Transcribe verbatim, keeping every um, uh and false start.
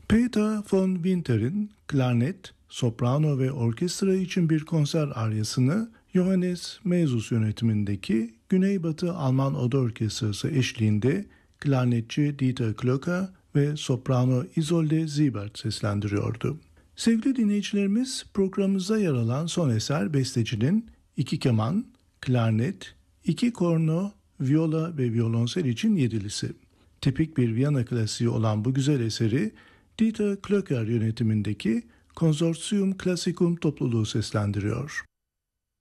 Peter von Winter'in klarnet, soprano ve orkestra için bir konser aryasını Johannes Mezus yönetimindeki Güneybatı Alman Oda Orkestrası eşliğinde klarnetçi Dieter Klöcker ve soprano Isolde Siebert seslendiriyordu. Sevgili dinleyicilerimiz, programımızda yer alan son eser bestecinin iki keman, klarnet, iki korno, viola ve violonsel için yedilisi. Tipik bir Viyana klasiği olan bu güzel eseri Dieter Klöcker yönetimindeki Konsortium Classicum topluluğu seslendiriyor.